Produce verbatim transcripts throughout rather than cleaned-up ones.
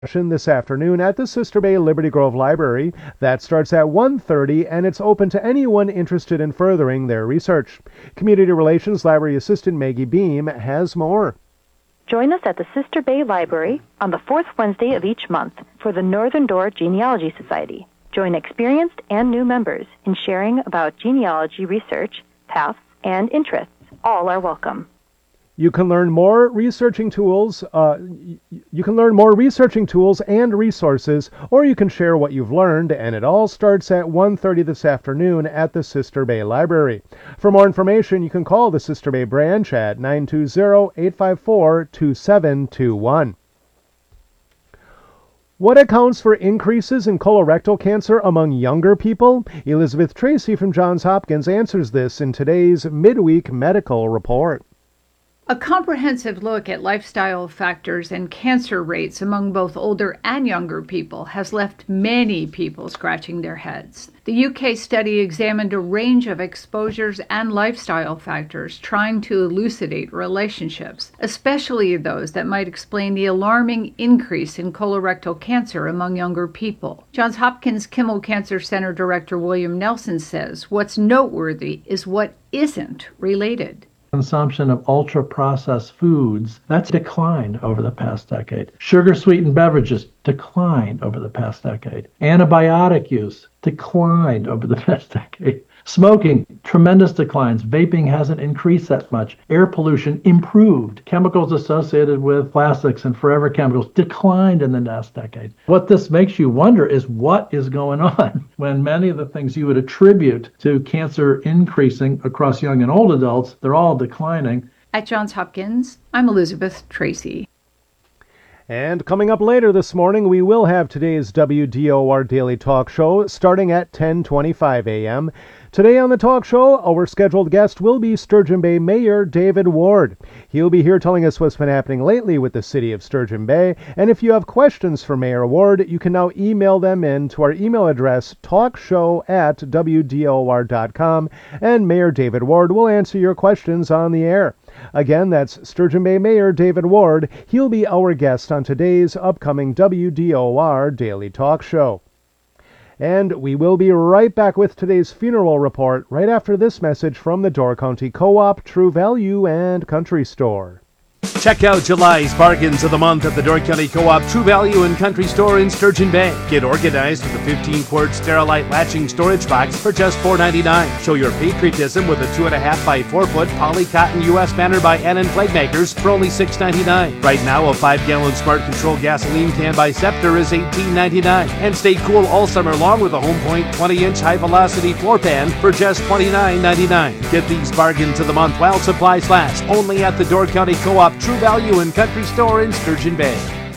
This afternoon at the Sister Bay Liberty Grove Library. That starts at one thirty, and it's open to anyone interested in furthering their research. Community Relations Library Assistant Maggie Beam has more. Join us at the Sister Bay Library on the fourth Wednesday of each month for the Northern Door Genealogy Society. Join experienced and new members in sharing about genealogy research, paths, and interests. All are welcome. You can learn more researching tools. Uh, you can learn more researching tools and resources, or you can share what you've learned, and it all starts at one thirty this afternoon at the Sister Bay Library. For more information, you can call the Sister Bay branch at nine two zero, eight five four, two seven two one. What accounts for increases in colorectal cancer among younger people? Elizabeth Tracy from Johns Hopkins answers this in today's Midweek Medical Report. A comprehensive look at lifestyle factors and cancer rates among both older and younger people has left many people scratching their heads. The U K study examined a range of exposures and lifestyle factors, trying to elucidate relationships, especially those that might explain the alarming increase in colorectal cancer among younger people. Johns Hopkins Kimmel Cancer Center Director William Nelson says what's noteworthy is what isn't related. Consumption of ultra-processed foods, that's declined over the past decade. Sugar-sweetened beverages declined over the past decade. Antibiotic use declined over the past decade. Smoking, tremendous declines. Vaping hasn't increased that much. Air pollution improved. Chemicals associated with plastics and forever chemicals declined in the last decade. What this makes you wonder is what is going on when many of the things you would attribute to cancer increasing across young and old adults, they're all declining. At Johns Hopkins, I'm Elizabeth Tracy. And coming up later this morning, we will have today's W D O R Daily Talk Show starting at ten twenty-five a.m. Today on the talk show, our scheduled guest will be Sturgeon Bay Mayor David Ward. He'll be here telling us what's been happening lately with the city of Sturgeon Bay. And if you have questions for Mayor Ward, you can now email them in to our email address, talkshow at w d o r dot com, and Mayor David Ward will answer your questions on the air. Again, that's Sturgeon Bay Mayor David Ward. He'll be our guest on today's upcoming W D O R Daily Talk Show. And we will be right back with today's funeral report right after this message from the Door County Co-op, True Value, and Country Store. Check out July's bargains of the month at the Door County Co-op True Value and Country Store in Sturgeon Bay. Get organized with a fifteen quart Sterilite latching storage box for just four ninety-nine. Show your patriotism with a two and a half by four foot poly cotton U S banner by Annan Flagmakers for only six ninety-nine. Right now, a five gallon Smart Control gasoline can by Scepter is eighteen ninety-nine. And stay cool all summer long with a Home Point twenty inch high velocity floor pan for just twenty-nine ninety-nine. Get these bargains of the month while supplies last. Only at the Door County Co-op True Value and Country Store in Sturgeon Bay.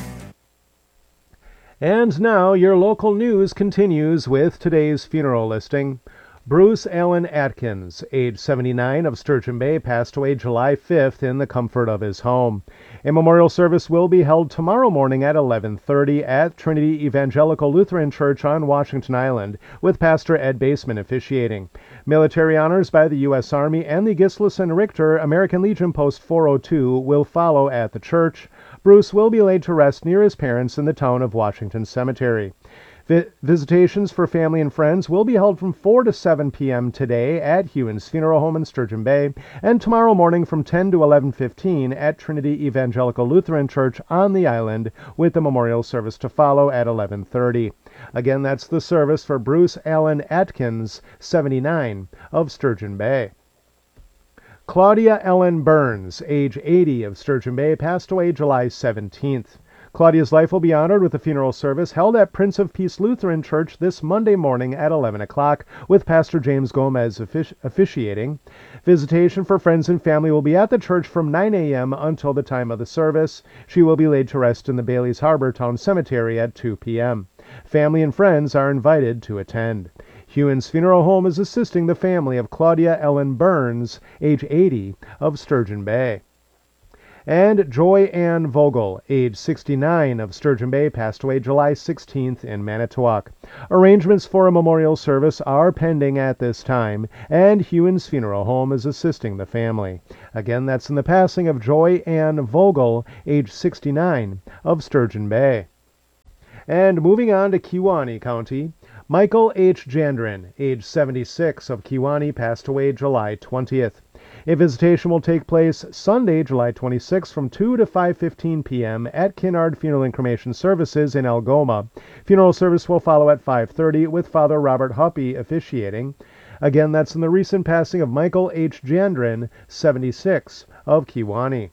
And now your local news continues with today's funeral listing. Bruce Allen Atkins, age seventy-nine, of Sturgeon Bay, passed away July fifth in the comfort of his home. A memorial service will be held tomorrow morning at eleven thirty at Trinity Evangelical Lutheran Church on Washington Island, with Pastor Ed Baseman officiating. Military honors by the U S Army and the Gislason Richter American Legion Post four oh two will follow at the church. Bruce will be laid to rest near his parents in the town of Washington Cemetery. Vi- visitations for family and friends will be held from four to seven p.m. today at Hewins Funeral Home in Sturgeon Bay, and tomorrow morning from ten to eleven fifteen at Trinity Evangelical Lutheran Church on the island, with the memorial service to follow at eleven thirty. Again, that's the service for Bruce Allen Atkins, seventy-nine, of Sturgeon Bay. Claudia Ellen Burns, age eighty, of Sturgeon Bay, passed away July seventeenth. Claudia's life will be honored with a funeral service held at Prince of Peace Lutheran Church this Monday morning at eleven o'clock, with Pastor James Gomez offici- officiating. Visitation for friends and family will be at the church from nine a.m. until the time of the service. She will be laid to rest in the Bailey's Harbor Town Cemetery at two p.m. Family and friends are invited to attend. Hewins Funeral Home is assisting the family of Claudia Ellen Burns, age eighty, of Sturgeon Bay. And Joy Ann Vogel, age sixty-nine, of Sturgeon Bay, passed away July sixteenth in Manitowoc. Arrangements for a memorial service are pending at this time, and Hewins Funeral Home is assisting the family. Again, that's in the passing of Joy Ann Vogel, age sixty-nine, of Sturgeon Bay. And moving on to Kewaunee County, Michael H. Jandrin, age seventy-six, of Kewaunee, passed away July twentieth. A visitation will take place Sunday, July twenty-sixth from two to five fifteen p.m. at Kinnard Funeral and Cremation Services in Algoma. Funeral service will follow at five thirty with Father Robert Huppy officiating. Again, that's in the recent passing of Michael H. Jandrin, seventy-six, of Kewaunee.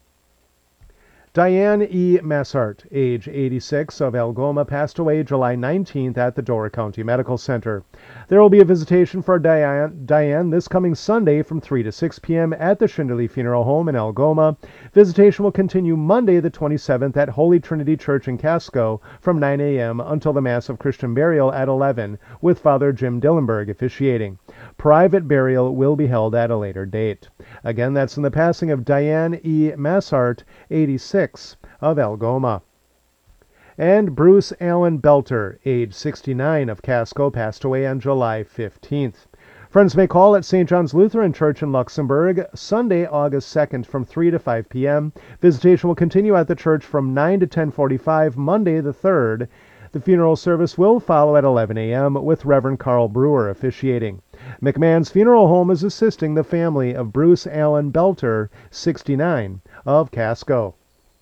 Diane E. Massart, age eighty-six, of Algoma, passed away July nineteenth at the Door County Medical Center. There will be a visitation for Diane, Diane this coming Sunday from three to six p.m. at the Schinderly Funeral Home in Algoma. Visitation will continue Monday the twenty-seventh at Holy Trinity Church in Casco from nine a.m. until the Mass of Christian Burial at eleven, with Father Jim Dillenberg officiating. Private burial will be held at a later date. Again, that's in the passing of Diane E. Massart, eighty-six, of Algoma. And Bruce Allen Belter, age sixty-nine, of Casco, passed away on July fifteenth. Friends may call at Saint John's Lutheran Church in Luxembourg Sunday, August second from three to five p.m. Visitation will continue at the church from nine to ten forty-five Monday the third. The funeral service will follow at eleven a.m. with Reverend Carl Brewer officiating. McMahon's Funeral Home is assisting the family of Bruce Allen Belter, sixty-nine, of Casco.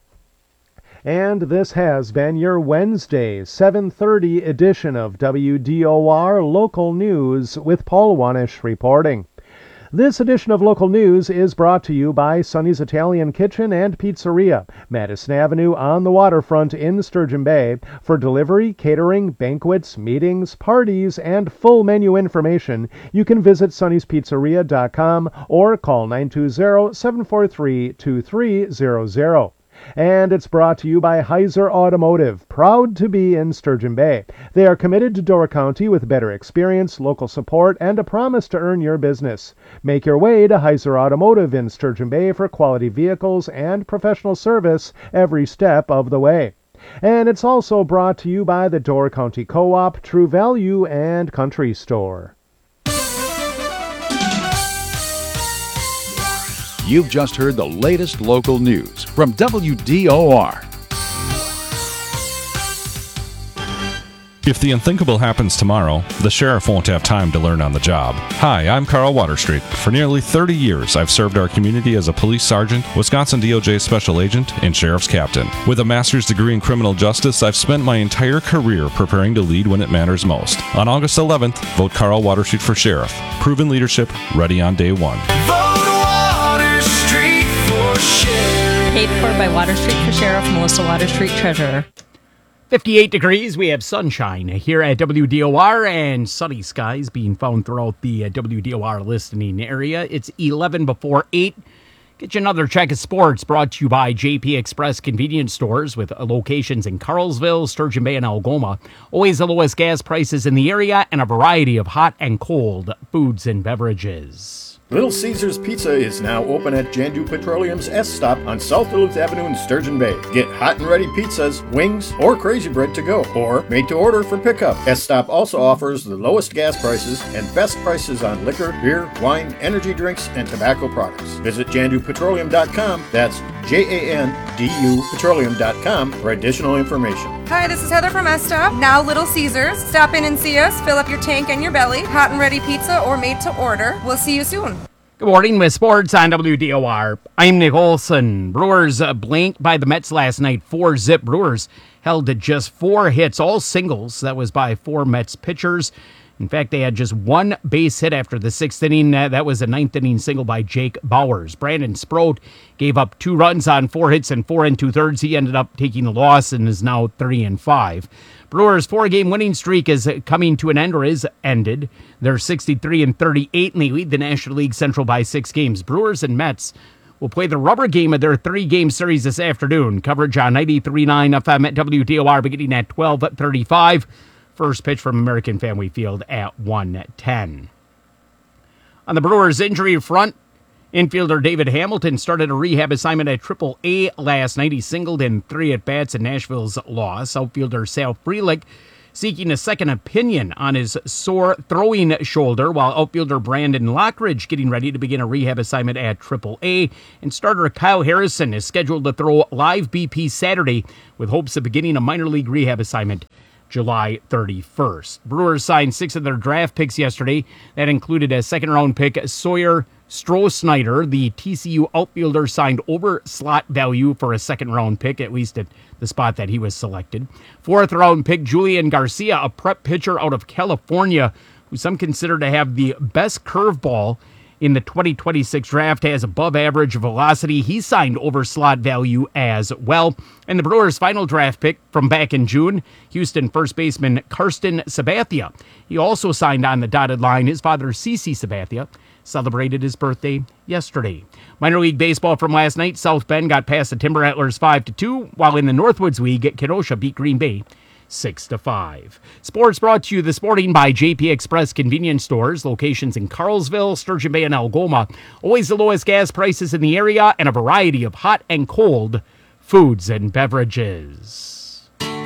And this has been your Wednesday, seven thirty edition of W D O R Local News with Paul Wanish reporting. This edition of Local News is brought to you by Sonny's Italian Kitchen and Pizzeria, Madison Avenue on the waterfront in Sturgeon Bay. For delivery, catering, banquets, meetings, parties, and full menu information, you can visit Sonny's Pizzeria dot com or call nine two zero, seven four three, two three zero zero. And it's brought to you by Heiser Automotive, proud to be in Sturgeon Bay. They are committed to Door County with better experience, local support, and a promise to earn your business. Make your way to Heiser Automotive in Sturgeon Bay for quality vehicles and professional service every step of the way. And it's also brought to you by the Door County Co-op, True Value, and Country Store. You've just heard the latest local news from W D O R. If the unthinkable happens tomorrow, the sheriff won't have time to learn on the job. Hi, I'm Carl Waterstreet. For nearly thirty years, I've served our community as a police sergeant, Wisconsin D O J special agent, and sheriff's captain. With a master's degree in criminal justice, I've spent my entire career preparing to lead when it matters most. On August eleventh, vote Carl Waterstreet for sheriff. Proven leadership, ready on day one. Paid for by Waterstreet for Sheriff, Melissa Waterstreet, Treasurer. fifty-eight degrees, we have sunshine here at W D O R and sunny skies being found throughout the uh, W D O R listening area. It's eleven before eight. Get you another check of sports brought to you by J P Express Convenience Stores with locations in Carlsville, Sturgeon Bay, and Algoma. Always the lowest gas prices in the area and a variety of hot and cold foods and beverages. Little Caesars Pizza is now open at Jandu Petroleum's S-Stop on South Duluth Avenue in Sturgeon Bay. Get hot and ready pizzas, wings, or crazy bread to go, or made to order for pickup. S-Stop also offers the lowest gas prices and best prices on liquor, beer, wine, energy drinks, and tobacco products. Visit Jandu Petroleum dot com, that's J A N D U Petroleum dot com, for additional information. Hi, this is Heather from S-Stop, now Little Caesars. Stop in and see us, fill up your tank and your belly. Hot and ready pizza or made to order. We'll see you soon. Good morning with sports on W D O R. I'm Nick Olson. Brewers uh, blanked by the Mets last night. Four zip. Brewers held to just four hits, all singles. That was by four Mets pitchers. In fact, they had just one base hit after the sixth inning. Uh, that was a ninth inning single by Jake Bowers. Brandon Sproat gave up two runs on four hits and four and two thirds. He ended up taking the loss and is now three and five. Brewers' four-game winning streak is coming to an end or is ended. They're sixty-three and thirty-eight, and they lead the National League Central by six games. Brewers and Mets will play the rubber game of their three-game series this afternoon. Coverage on ninety-three point nine F M at W D O R beginning at twelve thirty-five. First pitch from American Family Field at one ten. On the Brewers' injury front, infielder David Hamilton started a rehab assignment at triple A last night. He singled in three at-bats in Nashville's loss. Outfielder Sal Frelick seeking a second opinion on his sore throwing shoulder, while outfielder Brandon Lockridge getting ready to begin a rehab assignment at triple A. And starter Kyle Harrison is scheduled to throw live B P Saturday with hopes of beginning a minor league rehab assignment July thirty-first. Brewers signed six of their draft picks yesterday. That included a second-round pick, Sawyer Stroh-Snyder. The T C U outfielder signed over slot value for a second-round pick, at least at the spot that he was selected. Fourth-round pick, Julian Garcia, a prep pitcher out of California, who some consider to have the best curveball in the twenty twenty-six draft, has above-average velocity. He signed over slot value as well. And the Brewers' final draft pick from back in June, Houston first baseman Karsten Sabathia. He also signed on the dotted line. His father, C C Sabathia, celebrated his birthday yesterday. Minor League Baseball from last night, South Bend got past the Timber Rattlers five to two, while in the Northwoods League, Kenosha beat Green Bay six to five. Sports brought to you this morning by J P Express Convenience Stores, locations in Carlsville, Sturgeon Bay, and Algoma. Always the lowest gas prices in the area and a variety of hot and cold foods and beverages.